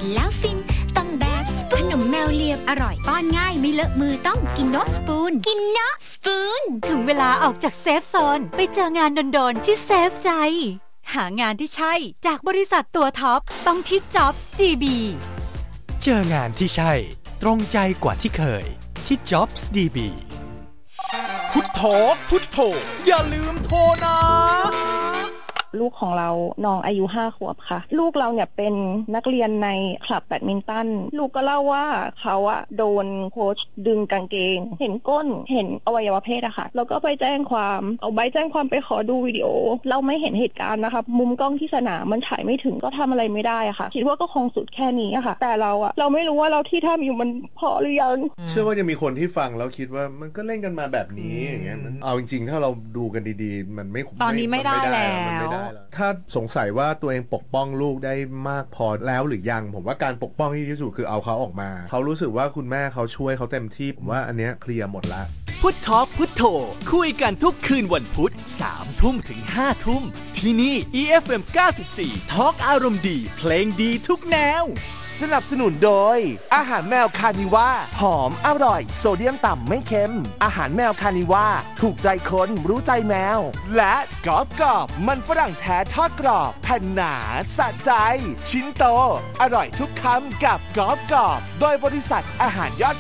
นแล้วฟินต้องแบบขนมแมวเลียบอร่อยป้อนง่ายไม่เลอะมือต้องกินโนสปูนกินโนสปูนถึงเวลาออกจากเซฟโซนไปเจองานโดนๆที่เซฟใจหางานที่ใช่จากบริษัทตัวท็อปต้องที่ Jobs DB เจองานที่ใช่ตรงใจกว่าที่เคยที่ Jobs DB พุทโธพุทโธอย่าลืมโทรนะลูกของเราน้องอายุ5 ขวบค่ะลูกเราเนี่ยเป็นนักเรียนในคลับแบดมินตันลูกก็เล่าว่าเขาโดนโค้ชดึงกางเกงเห็นก้นเห็นอวัยวะเพศอะค่ะแล้วก็ไปแจ้งความเอาใบแจ้งความไปขอดูวิดีโอเราไม่เห็นเหตุการณ์นะคะมุมกล้องที่สนามมันถ่ายไม่ถึงก็ทำอะไรไม่ได้อะค่ะคิดว่าก็คงสุดแค่นี้อะค่ะแต่เราไม่รู้ว่าเราที่ทำอยู่มันพอหรือยังเชื่อว่าจะมีคนที่ฟังแล้วคิดว่ามันก็เล่นกันมาแบบนี้อย่างเงี้ยเอาจริงๆถ้าเราดูกันดีๆมันไม่ตอนนี้ไม่ได้แล้วถ้าสงสัยว่าตัวเองปกป้องลูกได้มากพอแล้วหรือยังผมว่าการปกป้องที่ดีที่สุดคือเอาเขาออกมาเขารู้สึกว่าคุณแม่เขาช่วยเขาเต็มที่ผมว่าอันเนี้ยเคลียร์หมดละพุททอล์คพุทโธคุยกันทุกคืนวันพุธ 3 ทุ่มถึง 5 ทุ่มที่นี่ EFM 94 ทอล์คอารมณ์ดีเพลงดีทุกแนวสนับสนุนโดยอาหารแมวคานิว่าหอมอร่อยโซเดียมต่ำไม่เค็มอาหารแมวคานิว่าถูกใจคนรู้ใจแมวและกรอบมันฝรั่งแท้ทอดกรอบแผ่นหนาสะใจชิ้นโตอร่อยทุกคำกับกรอบโดยบริษัทอาหารยอด